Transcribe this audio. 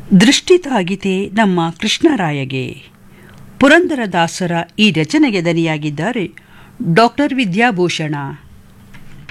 ದೃಷ್ಟಿ ತಾಗಿದೆ ನಮ್ಮ ಕೃಷ್ಣರಾಯಗೆ. ಪುರಂದರದಾಸರ ಈ ರಚನೆಗೆ ದನಿಯಾಗಿದ್ದಾರೆ ಡಾಕ್ಟರ್ ವಿದ್ಯಾಭೂಷಣ.